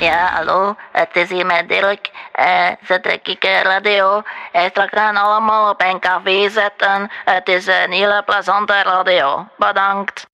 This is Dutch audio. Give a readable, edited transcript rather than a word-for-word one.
Ja, hallo, het is hier met Dirk. Zet ik radio. Straks gaan allemaal op een café zetten. Het is een hele plezante radio. Bedankt.